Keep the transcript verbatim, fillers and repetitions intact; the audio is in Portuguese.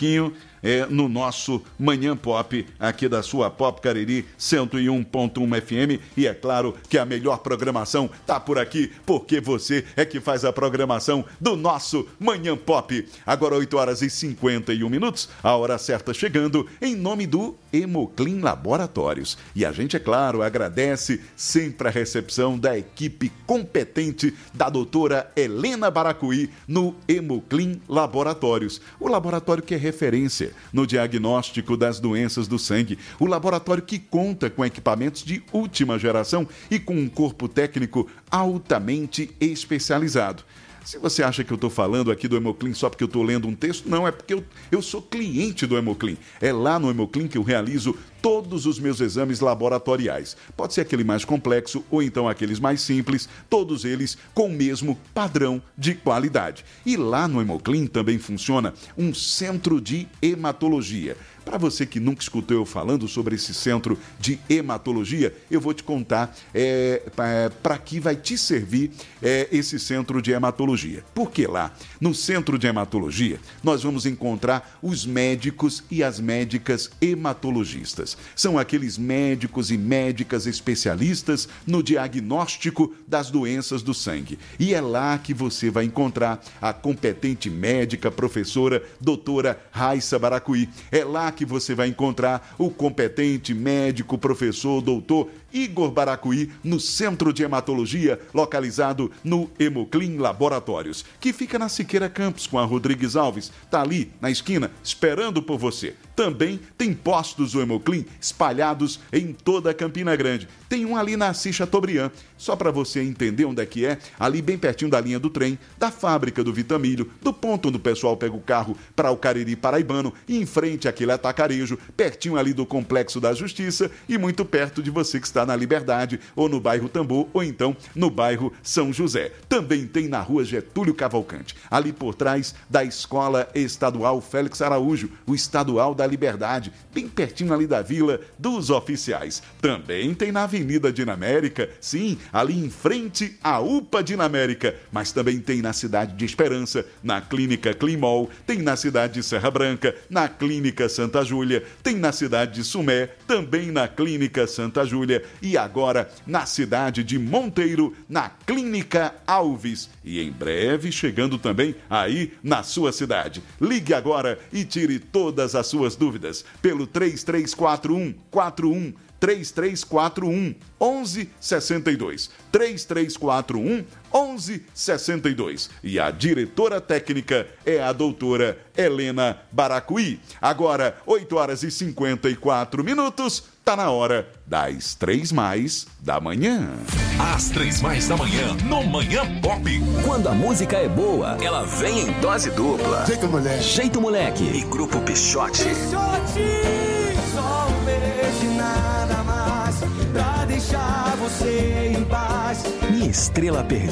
pouquinho é, no nosso Manhã Pop, aqui da sua Pop Cariri cento e um ponto um F M. E é claro que a melhor programação tá por aqui, porque você é que faz a programação do nosso Manhã Pop. Agora oito horas e cinquenta e um minutos, a hora certa chegando, em nome do Hemoclin Laboratórios. E a gente, é claro, agradece sempre a recepção da equipe competente da doutora Helena Baracuí no Hemoclin Laboratórios. O laboratório que é referência no diagnóstico das doenças do sangue. O laboratório que conta com equipamentos de última geração e com um corpo técnico altamente especializado. Se você acha que eu estou falando aqui do Hemoclin só porque eu estou lendo um texto, não, é porque eu, eu sou cliente do Hemoclin. É lá no Hemoclin que eu realizo todos os meus exames laboratoriais. Pode ser aquele mais complexo ou então aqueles mais simples, todos eles com o mesmo padrão de qualidade. E lá no Hemoclin também funciona um centro de hematologia. Para você que nunca escutou eu falando sobre esse centro de hematologia, eu vou te contar é, para que vai te servir é, esse centro de hematologia. Porque lá, no centro de hematologia, nós vamos encontrar os médicos e as médicas hematologistas. São aqueles médicos e médicas especialistas no diagnóstico das doenças do sangue. E é lá que você vai encontrar a competente médica, professora, doutora Raissa Baracuí. É lá que você vai encontrar o competente médico, professor, doutor Igor Baracuí, no Centro de Hematologia, localizado no Hemoclin Laboratórios, que fica na Siqueira Campos, com a Rodrigues Alves. Está ali, na esquina, esperando por você. Também tem postos do Hemoclin espalhados em toda a Campina Grande. Tem um ali na Assis Chateaubriand, só para você entender onde é que é, ali bem pertinho da linha do trem, da fábrica do Vitamilho, do ponto onde o pessoal pega o carro para o Cariri Paraibano, e em frente àquele atacarejo, pertinho ali do Complexo da Justiça e muito perto de você que está na Liberdade, ou no bairro Tambor, ou então no bairro São José. Também tem na rua Getúlio Cavalcante, ali por trás da Escola Estadual Félix Araújo, o Estadual da Liberdade, bem pertinho ali da Vila dos Oficiais. Também tem na Avenida Dinamérica, sim, ali em frente à U P A Dinamérica, mas também tem na cidade de Esperança, na Clínica Climol, tem na cidade de Serra Branca, na Clínica Santa Júlia, tem na cidade de Sumé, também na Clínica Santa Júlia e agora na cidade de Monteiro, na Clínica Alves. E em breve chegando também aí na sua cidade. Ligue agora e tire todas as suas dúvidas pelo três três quatro um quatro um três três quatro um um um seis dois. três três quatro um um um seis dois. E a diretora técnica é a doutora Helena Baracuí. Agora, oito horas e cinquenta e quatro minutos, tá na hora das três mais da manhã. Às três mais da manhã, no Manhã Pop. Quando a música é boa, ela vem em dose dupla. Jeito moleque. Jeito moleque. E Grupo Pichote. Pichote, só um beijo e nada mais pra deixar você em paz. Minha Estrela Perdida.